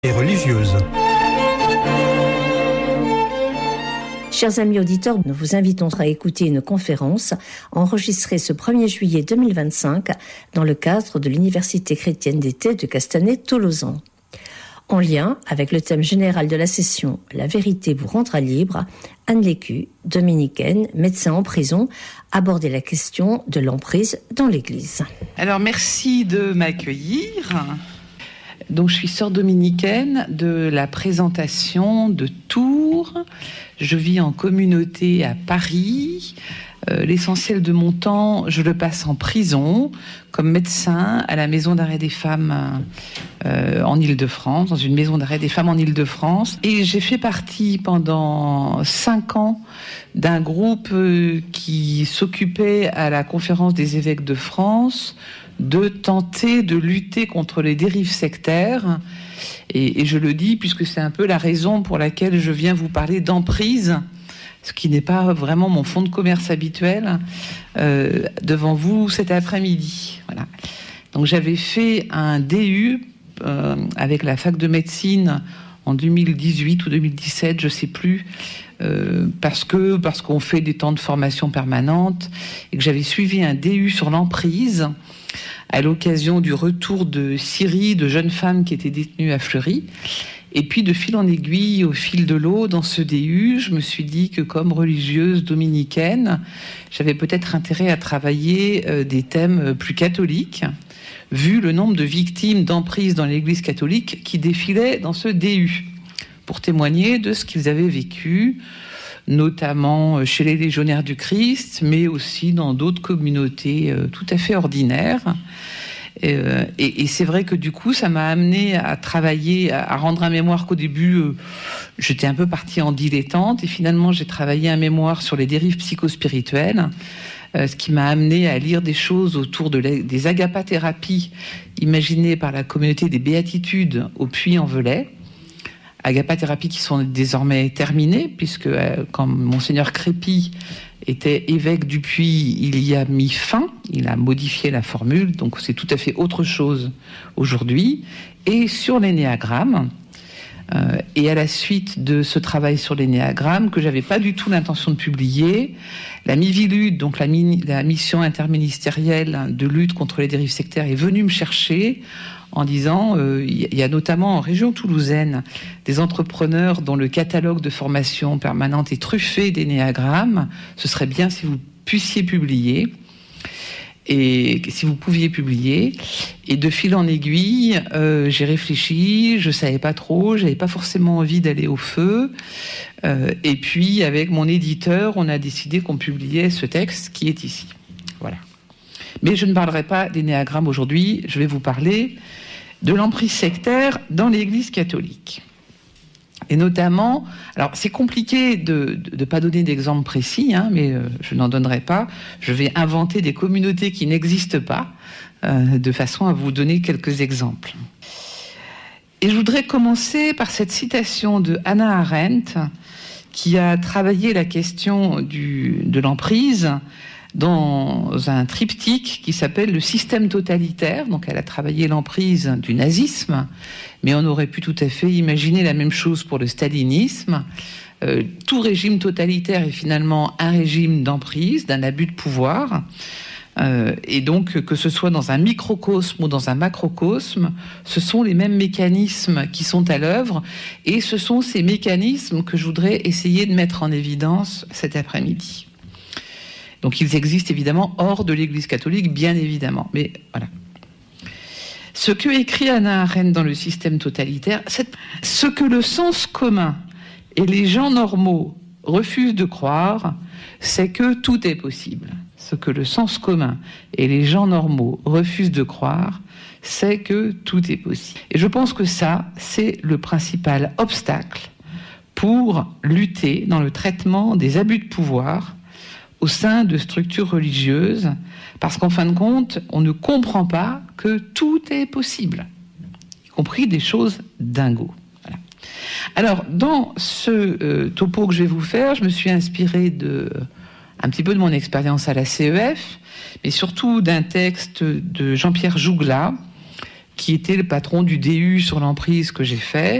Et religieuse. Chers amis auditeurs, nous vous invitons à écouter une conférence enregistrée ce 1er juillet 2025 dans le cadre de l'Université chrétienne d'été de Castanet-Tolosan. En lien avec le thème général de la session « La vérité vous rendra libre », Anne Lécu, dominicaine, médecin en prison, abordait la question de l'emprise dans l'Église. Alors merci de m'accueillir. Donc, je suis sœur dominicaine de la Présentation de Tours. Je vis en communauté à Paris. L'essentiel de mon temps, je le passe en prison, comme médecin à la maison d'arrêt des femmes en Île-de-France, dans une maison d'arrêt des femmes en Île-de-France. Et j'ai fait partie pendant 5 ans d'un groupe qui s'occupait à la Conférence des évêques de France de tenter de lutter contre les dérives sectaires. Et je le dis puisque c'est un peu la raison pour laquelle je viens vous parler d'emprise, ce qui n'est pas vraiment mon fonds de commerce habituel, devant vous cet après-midi. Voilà. Donc j'avais fait un DU avec la fac de médecine en 2018 ou 2017, je ne sais plus, parce qu'on fait des temps de formation permanente, et que j'avais suivi un DU sur l'emprise à l'occasion du retour de Syrie de jeunes femmes qui étaient détenues à Fleury. Et puis, de fil en aiguille, au fil de l'eau, dans ce DU, je me suis dit que comme religieuse dominicaine, j'avais peut-être intérêt à travailler des thèmes plus catholiques, vu le nombre de victimes d'emprise dans l'Église catholique qui défilaient dans ce DU, pour témoigner de ce qu'ils avaient vécu, notamment chez les légionnaires du Christ, mais aussi dans d'autres communautés tout à fait ordinaires. Et c'est vrai que du coup, ça m'a amené à travailler, à rendre un mémoire qu'au début, j'étais un peu partie en dilettante, et finalement, j'ai travaillé un mémoire sur les dérives psychospirituelles, ce qui m'a amené à lire des choses autour des agapathérapies imaginées par la communauté des Béatitudes au Puy-en-Velay. Agapathérapies qui sont désormais terminées, puisque quand Monseigneur Crépy était évêque du Puy, il y a mis fin, il a modifié la formule, donc c'est tout à fait autre chose aujourd'hui. Et sur l'énéagramme, et à la suite de ce travail sur l'énéagramme, que j'avais pas du tout l'intention de publier, la Mivilude, donc la mission interministérielle de lutte contre les dérives sectaires, est venue me chercher en disant, il y a notamment en région toulousaine des entrepreneurs dont le catalogue de formation permanente est truffé d'énéagrammes. Ce serait bien si vous puissiez publier, et si vous pouviez publier. Et de fil en aiguille, j'ai réfléchi, je savais pas trop, j'avais pas forcément envie d'aller au feu. Et puis, avec mon éditeur, on a décidé qu'on publiait ce texte qui est ici. Voilà. Mais je ne parlerai pas d'énéagramme aujourd'hui, je vais vous parler de l'emprise sectaire dans l'Église catholique. Et notamment, alors c'est compliqué de ne pas donner d'exemple précis, mais je n'en donnerai pas. Je vais inventer des communautés qui n'existent pas, de façon à vous donner quelques exemples. Et je voudrais commencer par cette citation de Hannah Arendt, qui a travaillé la question de l'emprise dans un triptyque qui s'appelle le système totalitaire. Donc elle a travaillé l'emprise du nazisme, mais on aurait pu tout à fait imaginer la même chose pour le stalinisme. Tout régime totalitaire est finalement un régime d'emprise, d'un abus de pouvoir. Et donc, que ce soit dans un microcosme ou dans un macrocosme, ce sont les mêmes mécanismes qui sont à l'œuvre, et ce sont ces mécanismes que je voudrais essayer de mettre en évidence cet après-midi. Donc ils existent évidemment hors de l'Église catholique, bien évidemment. Mais voilà. Ce que écrit Hannah Arendt dans le système totalitaire, c'est ce que le sens commun et les gens normaux refusent de croire, c'est que tout est possible. Ce que le sens commun et les gens normaux refusent de croire, c'est que tout est possible. Et je pense que ça, c'est le principal obstacle pour lutter dans le traitement des abus de pouvoir au sein de structures religieuses, parce qu'en fin de compte, on ne comprend pas que tout est possible, y compris des choses dingos. Voilà. Alors, dans ce topo que je vais vous faire, je me suis inspirée un petit peu de mon expérience à la CEF, mais surtout d'un texte de Jean-Pierre Jougla, qui était le patron du DU sur l'emprise que j'ai fait.